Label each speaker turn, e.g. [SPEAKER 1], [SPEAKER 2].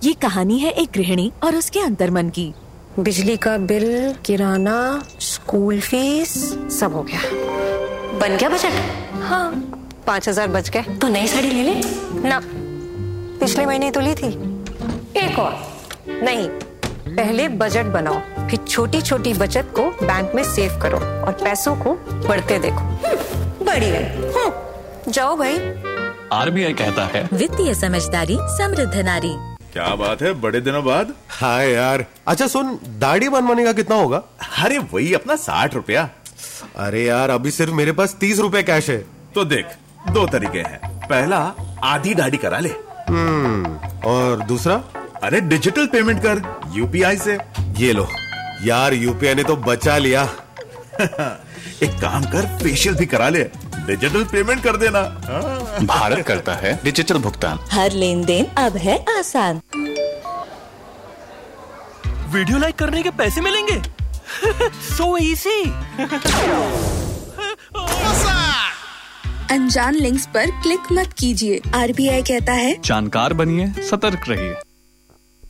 [SPEAKER 1] ये कहानी है एक गृहिणी और उसके अंतर्मन की।
[SPEAKER 2] बिजली का बिल, किराना, स्कूल फीस, सब हो गया।
[SPEAKER 3] बन गया बजट?
[SPEAKER 2] हाँ, 5,000 बच गए।
[SPEAKER 3] तो नई साड़ी ले ले
[SPEAKER 2] ना, पिछले महीने तो ली थी।
[SPEAKER 3] एक और।
[SPEAKER 2] नहीं, पहले बजट बनाओ, फिर छोटी छोटी बचत को बैंक में सेव करो और पैसों को बढ़ते देखो।
[SPEAKER 3] बढ़िया।
[SPEAKER 2] जाओ भाई।
[SPEAKER 4] RBI कहता है
[SPEAKER 1] वित्तीय समझदारी समृद्ध नारी।
[SPEAKER 5] क्या बात है, बड़े दिनों बाद।
[SPEAKER 6] हाँ यार। अच्छा सुन, दाढ़ी बनवाने का कितना होगा?
[SPEAKER 5] अरे वही अपना 60 रुपया।
[SPEAKER 6] अरे यार, अभी सिर्फ मेरे पास 30 रुपए कैश है।
[SPEAKER 5] तो देख, 2 तरीके हैं। पहला, आधी दाढ़ी करा ले।
[SPEAKER 6] और दूसरा?
[SPEAKER 5] अरे डिजिटल पेमेंट कर UPI से।
[SPEAKER 6] ये लो यार, UPI ने तो बचा लिया।
[SPEAKER 5] एक काम कर, फेशियल भी करा ले, डिजिटल पेमेंट कर देना।
[SPEAKER 4] भारत करता है डिजिटल भुगतान।
[SPEAKER 1] हर लेन देन अब है आसान।
[SPEAKER 7] वीडियो लाइक करने के पैसे मिलेंगे? So easy.
[SPEAKER 8] अनजान लिंक्स पर क्लिक मत कीजिए। RBI कहता है
[SPEAKER 4] जानकार बनिए, सतर्क रहिए।